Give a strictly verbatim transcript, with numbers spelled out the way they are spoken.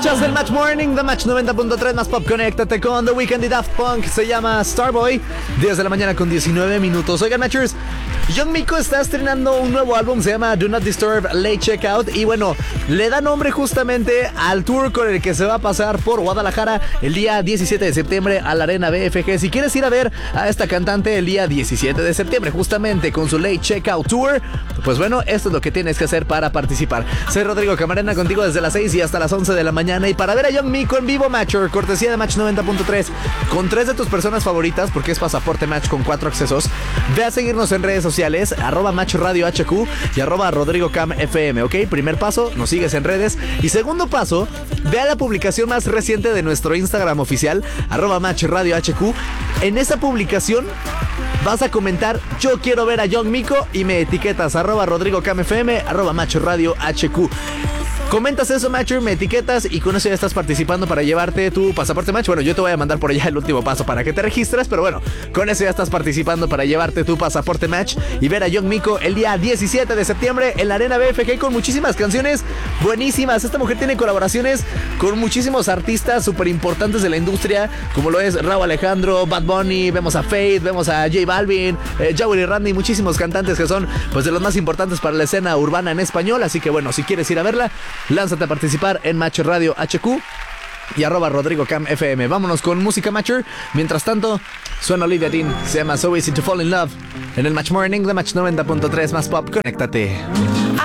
Escuchas el Match Morning, The Match noventa punto tres más pop. Conéctate con The Weeknd y Daft Punk. Se llama Starboy. diez de la mañana con diecinueve minutos. Oigan, Matchers, Young Miko está estrenando un nuevo álbum. Se llama Do Not Disturb Late Checkout. Y bueno, le da nombre justamente al tour con el que se va a pasar por Guadalajara el día diecisiete de septiembre a la Arena B F G. Si quieres ir a ver a esta cantante el día diecisiete de septiembre, justamente con su Late Checkout Tour, pues bueno, esto es lo que tienes que hacer para participar. Soy Rodrigo Camarena, contigo desde las seis y hasta las once de la mañana. Y para ver a Young Miko en vivo, Matcher, cortesía de Match noventa punto tres, con tres de tus personas favoritas, porque es pasaporte Match con cuatro accesos, ve a seguirnos en redes sociales, arroba Match Radio H Q y arroba Rodrigo Cam F M, ¿ok? Primer paso, nos sigues en redes. Y segundo paso, ve a la publicación más reciente de nuestro Instagram oficial, arroba Match Radio H Q. En esa publicación vas a comentar: yo quiero ver a Young Miko, y me etiquetas arroba Rodrigo Cam F M, arroba Match Radio H Q. Comentas eso, Matcher, me etiquetas y con eso ya estás participando para llevarte tu pasaporte Match. Bueno, yo te voy a mandar por allá el último paso para que te registres, pero bueno, con eso ya estás participando para llevarte tu pasaporte Match y ver a Young Miko el día diecisiete de septiembre en la Arena B F G con muchísimas canciones buenísimas. Esta mujer tiene colaboraciones con muchísimos artistas súper importantes de la industria, como lo es Rauw Alejandro, Bad Bunny, vemos a Fate, vemos a J Balvin, eh, Jawel y Randy, muchísimos cantantes que son pues de los más importantes para la escena urbana en español. Así que bueno, si quieres ir a verla, lánzate a participar en Match Radio H Q y arroba Rodrigo Cam F M. Vámonos con música, Matcher. Mientras tanto, suena Olivia Dean, se llama So Easy to Fall in Love en el Match Morning de Match noventa punto tres más pop. Conéctate.